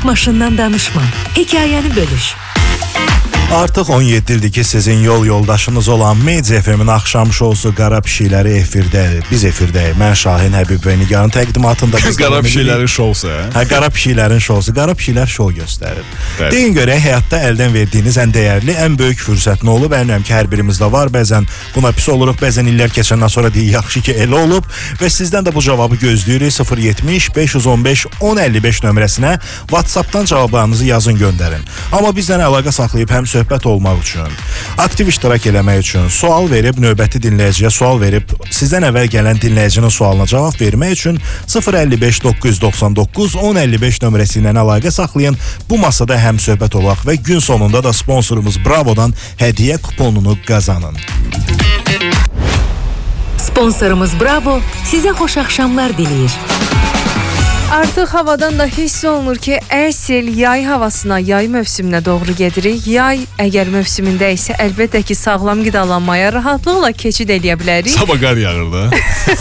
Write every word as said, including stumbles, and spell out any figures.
Artıq maşından danışma. Hekayəni bölüş. Artıq on yeddi ildir ki, sizin yol yoldaşınız olan Media F M-in axşam şousu Qara Pişikləri efirdədir. Biz efirdəyik. Mən Şahin Həbib və Nigarın təqdimatında Qara Pişiklərin şousu, hə? Hə, Qara Pişiklərin şousu. Qara Pişiklər şou göstərir. Bəli. Deyin görək, həyatda əldən verdiyiniz ən dəyərli, ən böyük fürsət nə olub? Əminəm ki, hər birimizdə var. Bəzən buna pis oluruq, bəzən illər keçəndən sonra deyik, yaxşı ki, elə olub və sizdən də bu cavabı gözləyirik. sıfır yetmiş beş yüz on beş on əlli beş nömrəsinə WhatsApp-dan cavablarınızı yazın, göndərin. Amma bizdən əlaqə saxlayıb həm söhbət olmaq üçün, aktiv iştirak eləmək üçün, sual verib növbəti dinləyiciyə sual verib, sizdən əvvəl gələn dinləyicinin sualına cavab vermək üçün sıfır əlli beş doqquz yüz doxsan doqquz on əlli beş nömrəsi ilə əlaqə saxlayın. Bu masada həm söhbət olaq və gün sonunda da sponsorumuz Bravo'dan hədiyyə kuponunu qazanın. Sponsorumuz Bravo sizə xoş axşamlar diləyir. Artıq havadan da hiss olunur ki, əsl yay havasına, yay mövsümünə doğru gedirik. Yay əgər mövsümündə isə əlbəttə ki, sağlam qidalanmaya rahatlıqla keçid eləyə bilərik. Sabah qar yağır da.